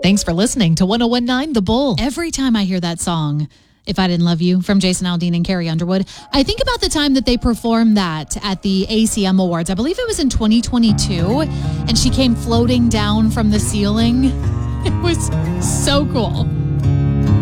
Thanks for listening to 101.9 The Bull. Every time I hear that song, If I Didn't Love You, from Jason Aldean and Carrie Underwood, I think about the time that they performed that at the ACM Awards. I believe it was in 2022, and she came floating down from the ceiling. It was so cool.